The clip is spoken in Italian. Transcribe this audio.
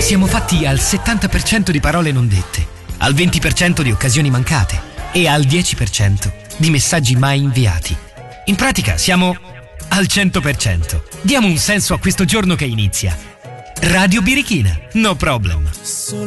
Siamo fatti al 70% di parole non dette, al 20% di occasioni mancate e al 10% di messaggi mai inviati. In pratica siamo al 100%. Diamo un senso a questo giorno che inizia. Radio Birichina, no problem.